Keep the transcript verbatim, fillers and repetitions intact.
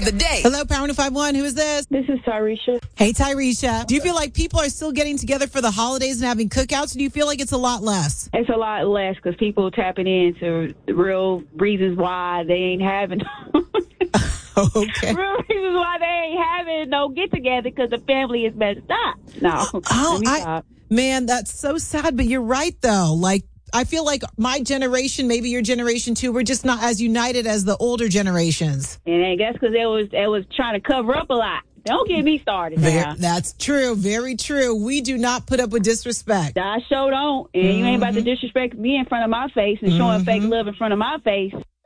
the day. Hello, Power five one. Who is this? This is Tyresha. Hey, Tyresha. Do you feel like people are still getting together for the holidays and having cookouts? Or do you feel like it's a lot less? It's a lot less because people tapping into the real reasons why they ain't having Okay. real reasons why they ain't having no get together because the family is messed up. No. Oh, Let me I, stop. man, that's so sad. But you're right, though. Like, I feel like my generation, maybe your generation too, we're just not as united as the older generations. And I guess because it was it was trying to cover up a lot. Don't get me started Very, now. that's true. Very true. We do not put up with disrespect. I sure don't. And mm-hmm. you ain't about to disrespect me in front of my face and showing mm-hmm. fake love in front of my face.